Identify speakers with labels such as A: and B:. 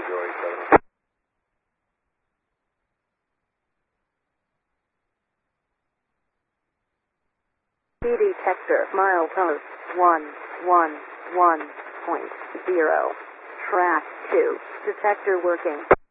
A: Joey 7.
B: Detector, milepost 111.0. Track 2. Detector working.